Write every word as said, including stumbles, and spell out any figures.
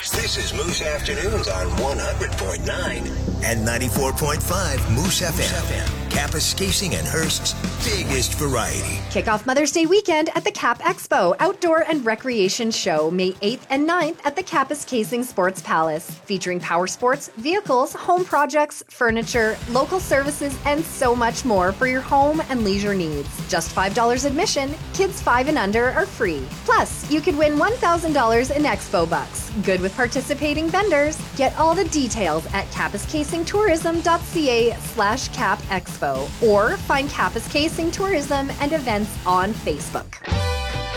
This is Moose Afternoons on one hundred point nine and ninety-four point five Moose F M. Kapuskasing and Hearst's biggest variety. Kick off Mother's Day weekend at the Cap Expo Outdoor and Recreation Show, May eighth and ninth at the Kapuskasing Sports Palace, featuring power sports, vehicles, home projects, furniture, local services, and so much more for your home and leisure needs. Just five dollars admission, kids five and under are free. Plus, you could win one thousand dollars in Expo Bucks. Good with participating vendors. Get all the details at kapuskasingtourism.ca slash cap expo or find Kapuskasing Tourism and Events on Facebook.